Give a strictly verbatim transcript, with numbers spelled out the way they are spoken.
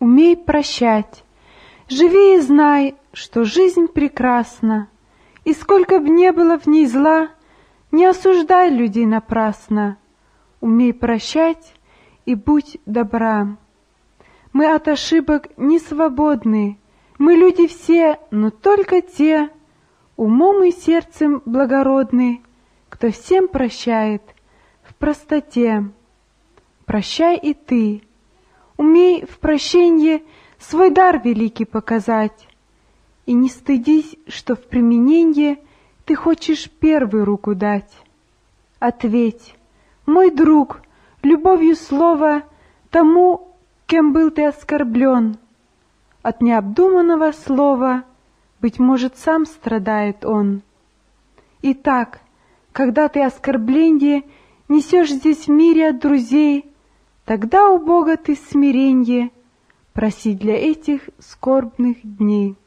умей прощать. Живи и знай, что жизнь прекрасна, и сколько б не было в ней зла, не осуждай людей напрасно. Умей прощать и будь добра. Мы от ошибок не свободны, мы люди все, но только те, умом и сердцем благородны, кто всем прощает в простоте. Прощай и ты, умей в прощенье свой дар великий показать, и не стыдись, что в примененье ты хочешь первую руку дать. Ответь, мой друг, любовью слова тому, кем был ты оскорблен. От необдуманного слова, быть может, сам страдает он. Итак, когда ты оскорбленье несешь здесь в мире от друзей, тогда у Бога ты смиренье проси для этих скорбных дней.